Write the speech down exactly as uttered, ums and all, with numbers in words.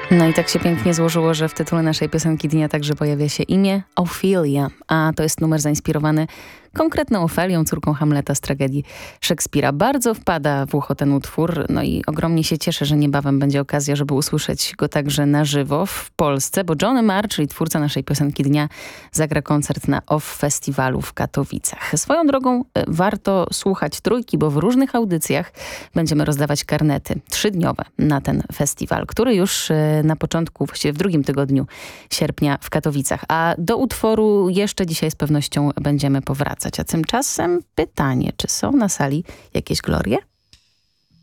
No i tak się pięknie złożyło, że w tytule naszej piosenki dnia także pojawia się imię Ophelia, a to jest numer zainspirowany konkretną Ofelią, córką Hamleta z tragedii Szekspira. Bardzo wpada w ucho ten utwór, no i ogromnie się cieszę, że niebawem będzie okazja, żeby usłyszeć go także na żywo w Polsce, bo Johnny Marr, czyli twórca naszej piosenki dnia, zagra koncert na Off Festiwalu w Katowicach. Swoją drogą warto słuchać Trójki, bo w różnych audycjach będziemy rozdawać karnety trzydniowe na ten festiwal, który już na początku, właściwie w drugim tygodniu sierpnia w Katowicach. A do utworu jeszcze dzisiaj z pewnością będziemy powracać. A tymczasem pytanie, czy są na sali jakieś glorie?